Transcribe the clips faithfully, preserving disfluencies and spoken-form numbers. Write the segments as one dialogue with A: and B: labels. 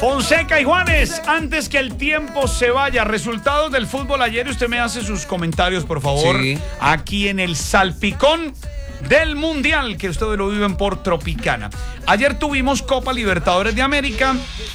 A: Fonseca y Juanes, antes que el tiempo se vaya, resultados del fútbol ayer, usted me hace sus comentarios, por favor, sí. Aquí en el salpicón del Mundial, que ustedes lo viven por Tropicana. Ayer tuvimos Copa Libertadores de América,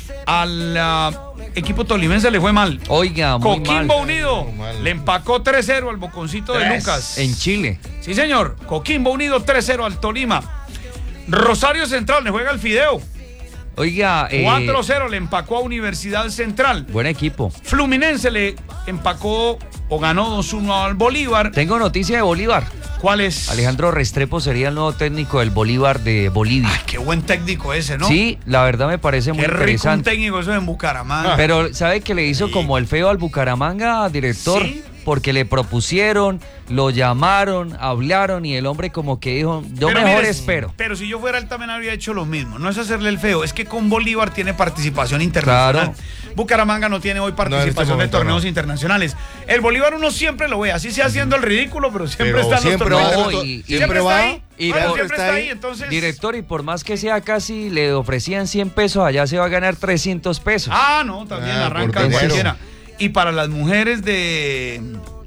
A: al uh, equipo tolimense le fue mal.
B: Oiga, muy
A: Coquimbo
B: mal.
A: Unido
B: mal.
A: le empacó tres cero al Boconcito de Lucas.
B: En Chile.
A: Sí, señor, Coquimbo Unido tres cero al Tolima. Rosario Central le juega al Fideo.
B: Oiga, eh,
A: cuatro cero le empacó a Universidad Central.
B: Buen equipo.
A: Fluminense le empacó o ganó dos uno al Bolívar.
B: Tengo noticia de Bolívar.
A: ¿Cuál es?
B: Alejandro Restrepo sería el nuevo técnico del Bolívar de Bolivia.
A: Ay, qué buen técnico ese, ¿no?
B: Sí, la verdad me parece
A: qué
B: muy
A: rico
B: interesante.
A: Un técnico eso en Bucaramanga.
B: Pero ¿sabe que le hizo sí. como el feo al Bucaramanga, director? Sí. Porque le propusieron, lo llamaron, hablaron y el hombre como que dijo, yo pero mejor mire, espero.
A: Pero si yo fuera él también habría hecho lo mismo. No es hacerle el feo, es que con Bolívar tiene participación internacional. Claro. Bucaramanga no tiene hoy participación no, en este de torneos no. internacionales. El Bolívar uno siempre lo ve, así sea haciendo el ridículo, pero siempre pero está en
B: siempre
A: los
B: torneos.
A: Va,
B: y, y
A: siempre,
B: siempre
A: está
B: va,
A: ahí.
B: Y
A: bueno,
B: por,
A: siempre está ahí, entonces.
B: Director, y por más que sea casi le ofrecían cien pesos, allá se va a ganar trescientos pesos.
A: Ah, no, también ah, arranca cualquiera. Y para las mujeres de...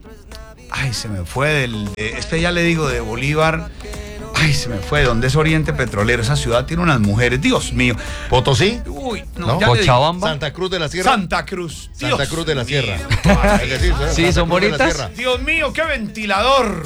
A: Ay, se me fue del... De, este ya le digo, de Bolívar. Ay, se me fue. ¿Dónde es Oriente Petrolero? Esa ciudad tiene unas mujeres. Dios mío.
C: ¿Potosí?
A: Uy, no.
C: ¿No?
A: Ya
B: ¿Cochabamba?
C: Santa Cruz de la Sierra.
A: Santa Cruz.
C: Santa
A: Dios
C: Cruz de la Sierra.
B: Decir, sí, Santa son Cruz bonitas.
A: Dios mío, qué ventilador.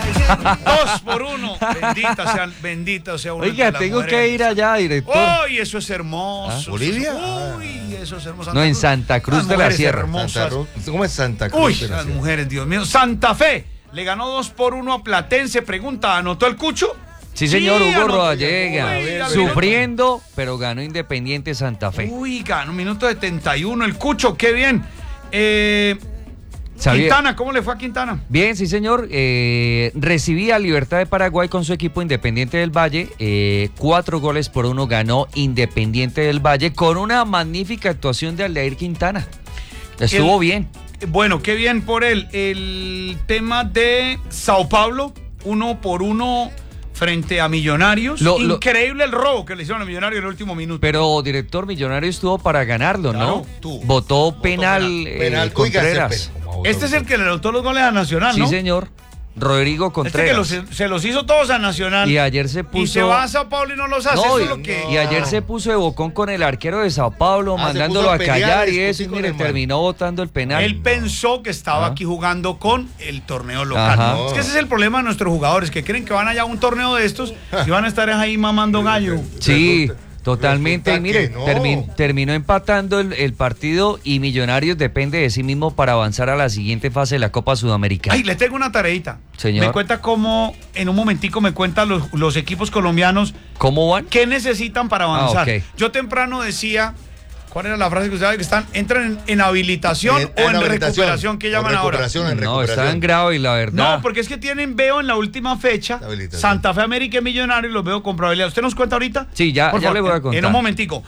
A: Dos por uno. Bendita sea, bendita sea una.
B: Oiga, tengo mujeres. que ir allá, director.
A: Uy, eso es hermoso.
C: ¿Ah? ¿Bolivia?
A: Uy, eso es hermoso.
B: No, en Santa Cruz
A: las
B: de la Sierra.
C: Santa Cruz. ¿Cómo es Santa Cruz
A: Uy,
C: de la
A: las
C: Sierra?
A: mujeres, Dios mío. Santa Fe le ganó dos por uno a Platense. Pregunta, ¿anotó el Cucho?
B: Sí, señor, sí, Hugo Rodallega,
A: Uy,
B: sufriendo, pero ganó Independiente Santa Fe.
A: Uy, ganó un minuto setenta y uno, el Cucho, qué bien. Eh, Quintana, ¿cómo le fue a Quintana?
B: Bien, sí, señor. Eh, recibía Libertad de Paraguay con su equipo Independiente del Valle. Eh, cuatro goles por uno ganó Independiente del Valle con una magnífica actuación de Aldair Quintana. Estuvo el, bien.
A: Bueno, qué bien por él. El tema de Sao Paulo, uno por uno frente a Millonarios. Lo, Increíble lo, el robo que le hicieron a Millonarios en el último minuto.
B: Pero, director, Millonario estuvo para ganarlo,
A: claro,
B: ¿no?
A: Tú.
B: Votó, Votó penal, penal. Eh,
C: penal.
B: Contreras.
A: Oiga, este es el que le anotó los goles a Nacional, ¿no?
B: Sí, señor. Rodrigo Contreras.
A: Este que los, se los hizo todos a Nacional.
B: Y ayer se puso...
A: Y se va a Sao Paulo y no los hace.
B: No,
A: eso
B: y,
A: es lo que...
B: y ayer se puso de bocón con el arquero de Sao Paulo, ah, mandándolo a, a callar y eso, y mire, terminó votando el penal.
A: Él
B: no.
A: pensó que estaba ah. aquí jugando con el torneo local. Ajá. Es que ese es el problema de nuestros jugadores, que creen que van allá a un torneo de estos y van a estar ahí mamando gallo.
B: Sí, totalmente. Y mire, no. termi terminó empatando el, el partido y Millonarios depende de sí mismo para avanzar a la siguiente fase de la Copa Sudamericana.
A: Ay, le tengo una tareita.
B: Señor.
A: Me cuenta cómo, en un momentico me cuenta los, los equipos colombianos.
B: ¿Cómo van?
A: ¿Qué necesitan para avanzar?
B: Ah, okay.
A: Yo temprano decía, ¿cuál era la frase que usted sabe que están? ¿Entran en, en habilitación en, o en, en recuperación? ¿Qué llaman ahora?
C: En recuperación.
B: No, están grave, la verdad.
A: No, porque es que tienen, veo en la última fecha, Santa Fe, América y Millonarios, los veo con probabilidad. ¿Usted nos cuenta ahorita?
B: Sí, ya,
A: por
B: ya
A: favor,
B: le voy a contar.
A: En un momentico.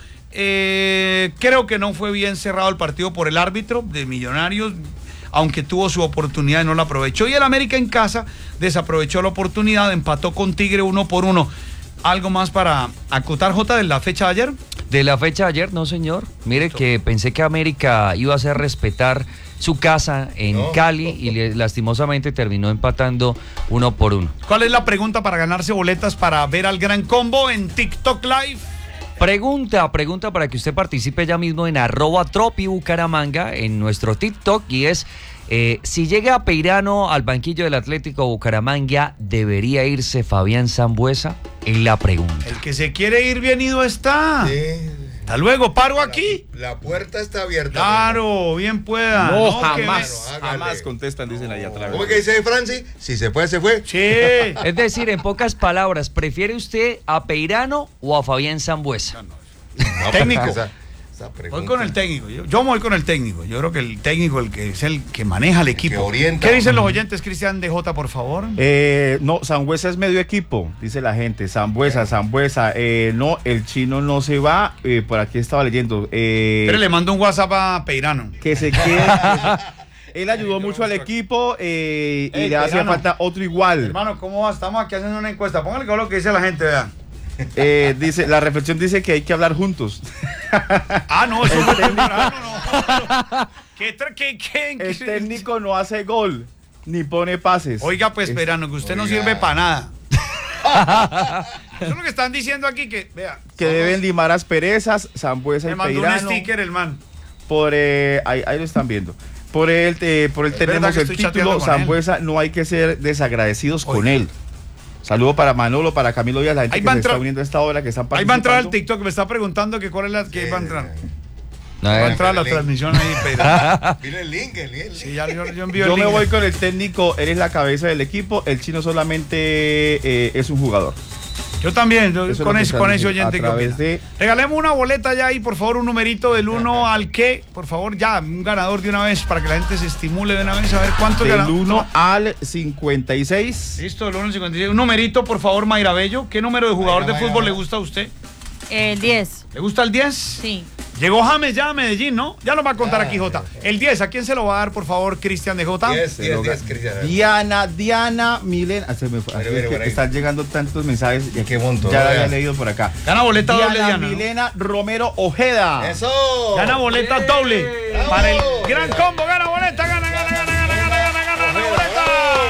A: Eh, creo que no fue bien cerrado el partido por el árbitro de Millonarios, aunque tuvo su oportunidad y no la aprovechó. Y el América en casa desaprovechó la oportunidad, empató con Tigre uno por uno. ¿Algo más para acotar, Jota, de la fecha de ayer?
B: De la fecha de ayer, no, señor. Mire que pensé que América iba a hacer respetar su casa en no. Cali y le, lastimosamente terminó empatando uno por uno.
A: ¿Cuál es la pregunta para ganarse boletas para ver al Gran Combo en TikTok Live?
B: Pregunta, pregunta para que usted participe ya mismo en arroba tropi Bucaramanga en nuestro TikTok y es eh, si llega Peirano al banquillo del Atlético Bucaramanga, ¿debería irse Fabián Sambuesa? Es la pregunta.
A: El que se quiere ir bien ido está.
C: Sí.
A: Hasta luego, paro aquí.
C: La, la puerta está abierta.
A: Claro, bien pueda.
D: No,
A: no
D: jamás,
A: me...
D: jamás contestan, dicen allá atrás.
C: ¿Cómo que dice Francis? Si se fue, se fue.
A: Sí.
B: Es decir, en pocas palabras, ¿prefiere usted a Peirano o a Fabián Sambuesa?
A: No, no. Técnico. Esa, esa voy con el técnico. Yo, yo voy con el técnico. Yo creo que el técnico el que es el que maneja el equipo.
C: Que orienta.
A: ¿Qué dicen los oyentes, Cristian D J, por favor?
D: Eh, no, Sambuesa es medio equipo, dice la gente. Sambuesa, Sambuesa. Eh, no, el chino no se va. Eh, por aquí estaba leyendo. Eh,
A: Pero le mando un WhatsApp a Peirano.
D: Que se quede. Él ayudó mucho al equipo eh, y Ey, le hacía falta otro igual.
A: Hermano, ¿cómo va? Estamos aquí haciendo una encuesta. Póngale que lo que dice la gente, vea.
D: Eh, dice, la reflexión dice que hay que hablar juntos.
A: Ah, no, eso fue temprano, no. ¿Qué, tra- qué, qué, qué?
D: El técnico no hace gol ni pone pases.
A: Oiga, pues,
D: Es-
A: Perano, que usted no
C: Oiga.
A: sirve para nada. Eso es lo que están diciendo aquí, que, vea,
D: que deben limar asperezas, Sambuesa
A: me
D: y
A: mandó un
D: Peirano.
A: sticker el man.
D: Por, eh, ahí, ahí lo están viendo. Por él, eh, por él
A: Es
D: tenemos
A: verdad que
D: el
A: estoy chateando
D: título,
A: con él.
D: Sambuesa, no hay que ser desagradecidos con
A: Oiga.
D: él. Saludo para Manolo, para Camilo Díaz, la gente
A: Ahí
D: que
A: va a
D: se está
A: entrar-
D: uniendo a esta hora, que están
A: Ahí va a entrar al
D: participando.
A: TikTok, me está preguntando que cuál es la que va a entrar.
B: A
A: Va a
B: ver.
A: entrar la
C: el link.
A: transmisión ahí, Perano.
C: Mira el link, el link.
A: Sí, ya yo, yo envío el
D: Yo me
A: link.
D: voy con el técnico, él es la cabeza del equipo, el chino solamente eh, es un jugador.
A: Yo también, yo-
D: Eso es lo
A: con,
D: que
A: ese,
D: están
A: con ese
D: diciendo,
A: oyente
D: a
A: que
D: través
A: opina.
D: de-
A: Regalemos una boleta ya ahí, por favor, un numerito del uno al que, por favor, ya, un ganador de una vez para que la gente se estimule de una vez a ver cuánto
D: Del
A: gana-
D: uno al cincuenta y seis.
A: Listo, del uno al cincuenta y seis. Un numerito, por favor, Mayra Bello. ¿Qué número de jugador
C: Mayra,
A: de
C: Mayra,
A: fútbol le
C: Mayra.
A: gusta a usted?
E: El diez.
A: ¿Le gusta el diez?
E: Sí.
A: Llegó James ya a Medellín, ¿no? Ya lo va a contar aquí, Jota. El diez, ¿a quién se lo va a dar, por favor, Cristian de Jota?
C: diez, diez, diez, Cristian.
D: Diana, Diana, Milena. Ah, se me fue.
C: Mire,
D: Así
C: mire,
D: es que
C: por ahí.
D: están llegando tantos mensajes.
C: ¿Y qué monto?
D: Ya lo
C: Vea.
D: había leído por acá.
A: Gana boleta doble,
D: Diana
A: Diana, ¿no?
D: Milena Romero Ojeda.
C: ¡Eso!
A: Gana boleta doble.
C: ¡Bravo!
A: Para el gran combo, gana boleta, gana, gana, gana, gana, gana, gana, gana, gana boleta.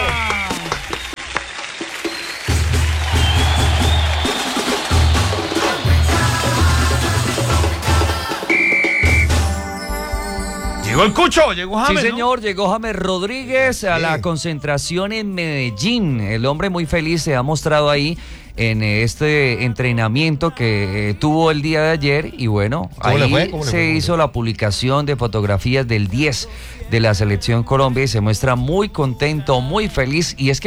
A: Llegó el Cucho, llegó James,
B: Sí,
A: ¿no?
B: señor, llegó James Rodríguez a
C: Sí.
B: la concentración en Medellín. El hombre muy feliz se ha mostrado ahí en este entrenamiento que eh, tuvo el día de ayer y bueno,
C: ¿Cómo
B: ahí
C: le fue? ¿Cómo le
B: se
C: fue? ¿Cómo le
B: hizo la publicación de fotografías del diez de la selección Colombia y se muestra muy contento, muy feliz y es que